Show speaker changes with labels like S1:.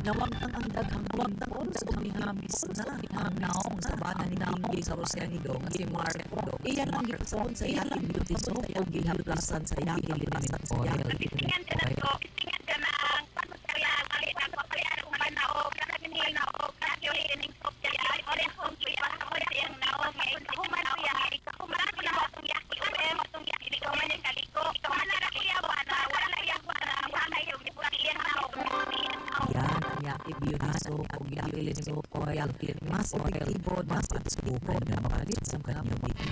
S1: nawag ang daghang tungkol sa paghamis na ang naong sa bana ni Naong sa Rosanido nga si Marco. Iyan ang gipasahon sa yakin beauty soap o gihaplasan sa yakin liniment oil.
S2: Tingan ka ng pagkakaya palit ang papalyan ng manaog na naog na yung soap kaya orange soap kaya ako yung naog ngayon kumato yan kumato na itong yaki itong yaki ikaw man yung kaliko ikaw man na nakiyawa na wala yung ibuang iyan naog
S1: Yan ang yaki beauty soap o yakin liniment oil. Mas epektibo, mas pagsubukay na mapalit sa kanyang